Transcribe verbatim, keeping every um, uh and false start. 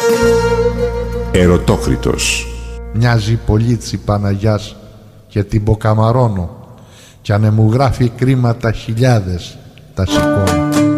Ερωτόκριτος. Μοιάζει πολύ τσι Παναγιάς και την ποκαμαρώνω, κι αν μου γράφει κρίματα χιλιάδες τα σηκώνω.